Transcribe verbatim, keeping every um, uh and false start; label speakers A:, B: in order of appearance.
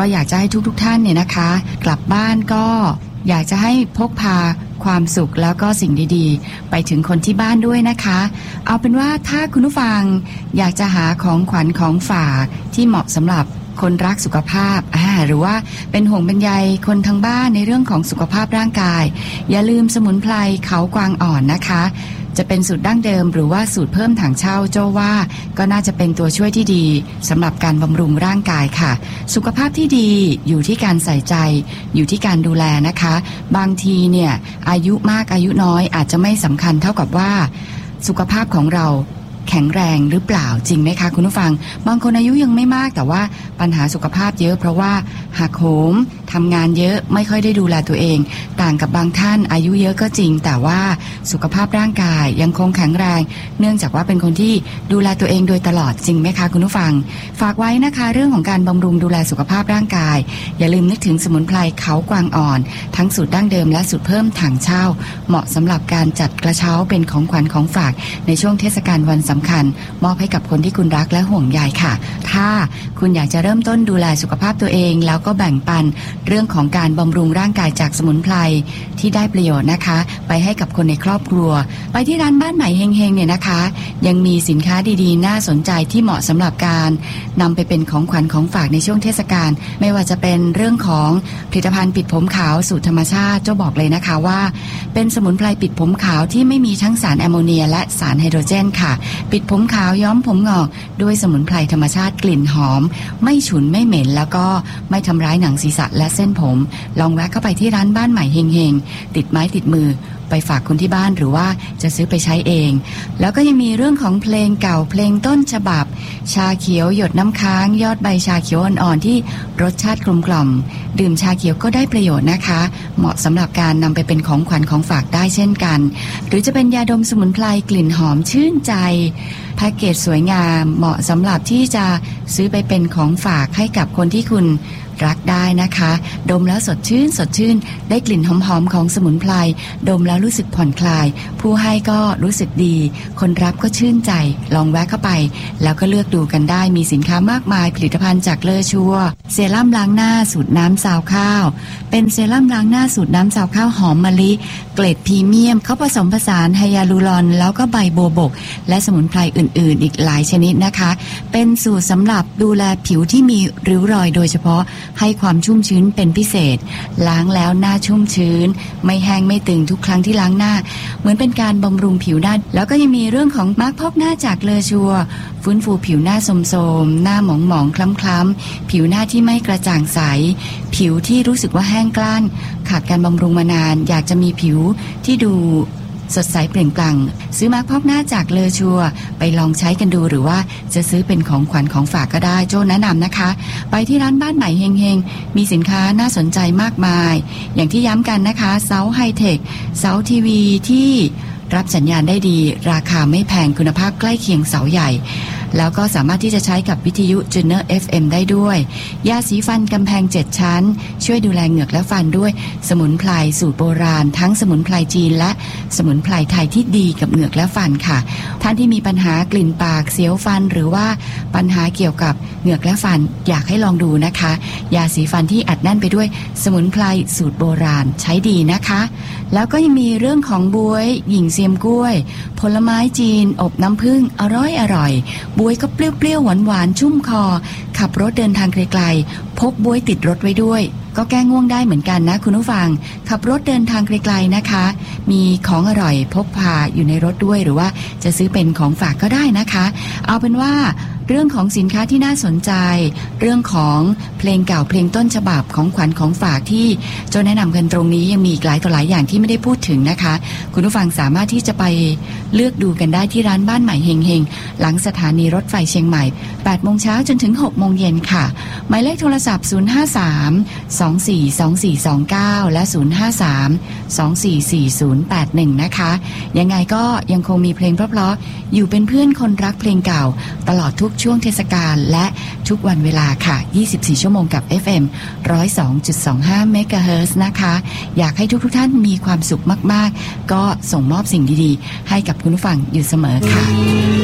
A: อยากจะให้ทุกๆท่านเนี่ยนะคะกลับบ้านก็อยากจะให้พกพาความสุขแล้วก็สิ่งดีๆไปถึงคนที่บ้านด้วยนะคะเอาเป็นว่าถ้าคุณผู้ฟังอยากจะหาของขวัญของฝากที่เหมาะสำหรับคนรักสุขภาพอ่าหรือว่าเป็นห่วงเป็นใยคนทางบ้านในเรื่องของสุขภาพร่างกายอย่าลืมสมุนไพรเขากวางอ่อนนะคะจะเป็นสูตรดั้งเดิมหรือว่าสูตรเพิ่มถังเช่าโจ้ว่าก็น่าจะเป็นตัวช่วยที่ดีสำหรับการบำรุงร่างกายค่ะสุขภาพที่ดีอยู่ที่การใส่ใจอยู่ที่การดูแลนะคะบางทีเนี่ยอายุมากอายุน้อยอาจจะไม่สำคัญเท่ากับว่าสุขภาพของเราแข็งแรงหรือเปล่าจริงไหมคะคุณผู้ฟังบางคนอายุยังไม่มากแต่ว่าปัญหาสุขภาพเยอะเพราะว่าหักโหมทำงานเยอะไม่ค่อยได้ดูแลตัวเองต่างกับบางท่านอายุเยอะก็จริงแต่ว่าสุขภาพร่างกายยังคงแข็งแรงเนื่องจากว่าเป็นคนที่ดูแลตัวเองโดยตลอดจริงไหมคะคุณผู้ฟังฝากไว้นะคะเรื่องของการบำรุงดูแลสุขภาพร่างกายอย่าลืมนึกถึงสมุนไพรเขากวางอ่อนทั้งสูตรดั้งเดิมและสูตรเพิ่มถังเช่าเหมาะสำหรับการจัดกระเช้าเป็นของขวัญของฝากในช่วงเทศกาลวันสำคัญมอบให้กับคนที่คุณรักและห่วงใยค่ะถ้าคุณอยากจะเริ่มต้นดูแลสุขภาพตัวเองแล้วก็แบ่งปันเรื่องของการบำรุงร่างกายจากสมุนไพรที่ได้ประโยชน์นะคะไปให้กับคนในครอบครัวไปที่ร้านบ้านใหม่เฮงๆเนี่ยนะคะยังมีสินค้าดีๆน่าสนใจที่เหมาะสำหรับการนำไปเป็นของขวัญของฝากในช่วงเทศกาลไม่ว่าจะเป็นเรื่องของผลิตภัณฑ์ปิดผมขาวสูตรธรรมชาติเจ้าบอกเลยนะคะว่าเป็นสมุนไพรปิดผมขาวที่ไม่มีทั้งสารแอมโมเนียและสารไฮโดรเจนค่ะปิดผมขาวย้อมผมงอกด้วยสมุนไพรธรรมชาติกลิ่นหอมไม่ฉุนไม่เหม็นแล้วก็ไม่ทำร้ายหนังศีรษะและเส้นผมลองแวะเข้าไปที่ร้านบ้านใหม่เฮงๆติดไม้ติดมือไปฝากคนที่บ้านหรือว่าจะซื้อไปใช้เองแล้วก็ยังมีเรื่องของเพลงเก่าเพลงต้นฉบับชาเขียวหยดน้ำค้างยอดใบชาเขียวอ่อนๆที่รสชาติกลมกล่อมดื่มชาเขียวก็ได้ประโยชน์นะคะเหมาะสำหรับการนำไปเป็นของขวัญของฝากได้เช่นกันหรือจะเป็นยาดมสมุนไพรกลิ่นหอมชื่นใจแพ็กเกจสวยงามเหมาะสำหรับที่จะซื้อไปเป็นของฝากให้กับคนที่คุณรักได้นะคะดมแล้วสดชื่นสดชื่นได้กลิ่นหอมๆของสมุนไพรดมแล้วรู้สึกผ่อนคลายผู้ให้ก็รู้สึกดีคนรับก็ชื่นใจลองแวะเข้าไปแล้วก็เลือกดูกันได้มีสินค้ามากมายผลิตภัณฑ์จากเลอชัวเซรั่มล้างหน้าสูตรน้ำซาวข้าวเป็นเซรั่มล้างหน้าสูตรน้ำซาวข้าวหอมมะลิเกรดพรีเมียมเขาผสมผสานไฮยาลูรอนแล้วก็ใบโบวบกและสมุนไพรอื่นๆอีกหลายชนิดนะคะเป็นสูตรสำหรับดูแลผิวที่มีริ้วรอยโดยเฉพาะให้ความชุ่มชื้นเป็นพิเศษล้างแล้วหน้าชุ่มชื้นไม่แห้งไม่ตึงทุกครั้งที่ล้างหน้าเหมือนเป็นการบำรุงผิวหน้าแล้วก็ยังมีเรื่องของมาร์คพอกหน้าจากเลอชัวฟื้นฟูผิวหน้าโทรมๆหน้าหมองๆคล้ำๆผิวหน้าที่ไม่กระจ่างใสผิวที่รู้สึกว่าแห้งกร้านขาดการบำรุงมานานอยากจะมีผิวที่ดูสดใสเปล่งปลั่งซื้อมาร์คพอกหน้าจากเลอชัวไปลองใช้กันดูหรือว่าจะซื้อเป็นของขวัญของฝากก็ได้โจ้แนะนำนะคะไปที่ร้านบ้านใหม่เฮงๆมีสินค้าน่าสนใจมากมายอย่างที่ย้ำกันนะคะเสาไฮเทคเสาทีวีที่รับสัญญาณได้ดีราคาไม่แพงคุณภาพใกล้เคียงเสาใหญ่แล้วก็สามารถที่จะใช้กับวิทยุจูเนอร์ เอฟ เอ็ม ได้ด้วยยาสีฟันกำแพงเจ็ดชั้นช่วยดูแลเหงือกและฟันด้วยสมุนไพรสูตรโบราณทั้งสมุนไพรจีนและสมุนไพรไทยที่ดีกับเหงือกและฟันค่ะท่านที่มีปัญหากลิ่นปากเสียวฟันหรือว่าปัญหาเกี่ยวกับเหงือกและฟันอยากให้ลองดูนะคะยาสีฟันที่อัดแน่นไปด้วยสมุนไพรสูตรโบราณใช้ดีนะคะแล้วก็ยังมีเรื่องของบ๊วยหญิงเซียมกล้วยผลไม้จีนอบน้ำผึ้งอร่อยอร่อยบ๊วยก็เปรี้ยวๆหวานๆชุ่มคอขับรถเดินทางไกลๆพกบ๊วยติดรถไว้ด้วยก็แก้ง่วงได้เหมือนกันนะคุณผู้ฟังขับรถเดินทางไกลๆนะคะมีของอร่อยพกพาอยู่ในรถด้วยหรือว่าจะซื้อเป็นของฝากก็ได้นะคะเอาเป็นว่าเรื่องของสินค้าที่น่าสนใจเรื่องของเพลงเก่าเพลงต้นฉบับของขวัญของฝากที่โจ้แนะนำกันตรงนี้ยังมีอีกหลายต่อหลายอย่างที่ไม่ได้พูดถึงนะคะคุณผู้ฟังสามารถที่จะไปเลือกดูกันได้ที่ร้านบ้านใหม่เฮงๆหลังสถานีรถไฟเชียงใหม่ แปดโมงเช้าจนถึง หกโมงเย็นค่ะหมายเลขโทรศัพท์ศูนย์ ห้า สาม สอง สี่ สอง สี่ สอง เก้าและศูนย์ ห้า สาม สอง สี่ สี่ ศูนย์ แปด หนึ่งนะคะยังไงก็ยังคงมีเพลงเพราะๆอยู่เป็นเพื่อนคนรักเพลงเก่าตลอดทุกช่วงเทศกาลและทุกวันเวลาค่ะยี่สิบสี่ชั่วโมงกับ เอฟ เอ็ม หนึ่งศูนย์สองจุดสองห้า เมกะเฮิรตซ์นะคะอยากให้ทุกๆท่านมีความสุขมากๆก็ส่งมอบสิ่งดีๆให้กับคุณผู้ฟังอยู่เสมอค่ะ